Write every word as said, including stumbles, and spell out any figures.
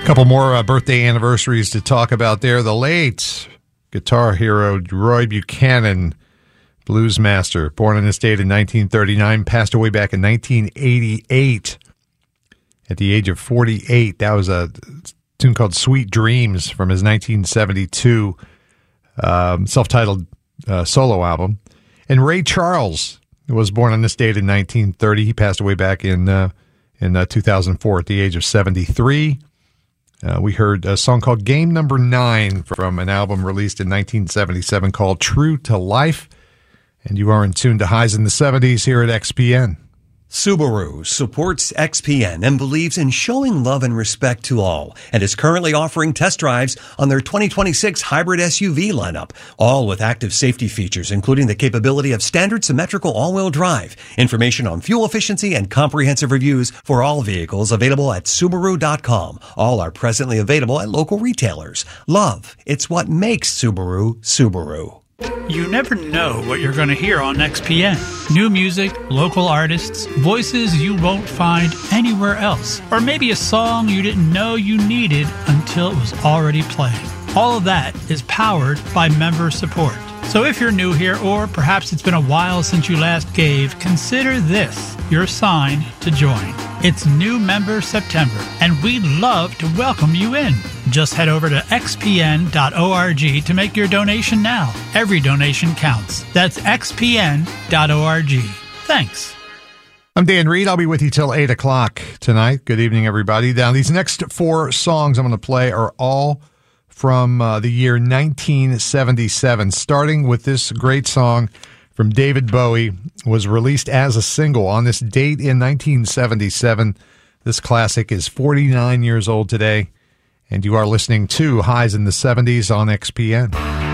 Couple more uh, birthday anniversaries to talk about there. The late guitar hero Roy Buchanan, blues master, born on this date in nineteen thirty-nine, passed away back in nineteen eighty-eight at the age of forty-eight. That was a tune called Sweet Dreams from his nineteen seventy-two um, self-titled uh, solo album. And Ray Charles was born on this date in nineteen thirty. He passed away back in, uh, in uh, two thousand four at the age of seventy-three. Uh, we heard a song called Game Number Nine from an album released in nineteen seventy-seven called True to Life. And you are in tune to Highs in the seventies here at X P N. Subaru supports X P N and believes in showing love and respect to all, and is currently offering test drives on their twenty twenty-six hybrid S U V lineup, all with active safety features, including the capability of standard symmetrical all-wheel drive. Information on fuel efficiency and comprehensive reviews for all vehicles available at Subaru dot com. All are presently available at local retailers. Love, it's what makes Subaru, Subaru. You never know what you're going to hear on X P N. New music, local artists, voices you won't find anywhere else. Or maybe a song you didn't know you needed until it was already playing. All of that is powered by member support. So if you're new here, or perhaps it's been a while since you last gave, consider this your sign to join. It's New Member September, and we'd love to welcome you in. Just head over to x p n dot org to make your donation now. Every donation counts. That's x p n dot org. Thanks. I'm Dan Reed. I'll be with you till eight o'clock tonight. Good evening, everybody. Now, these next four songs I'm going to play are all from uh, the year nineteen seventy-seven, starting with this great song from David Bowie. Was released as a single on this date in nineteen seventy-seven. This classic is forty-nine years old today, and you are listening to Highs in the seventies on X P N.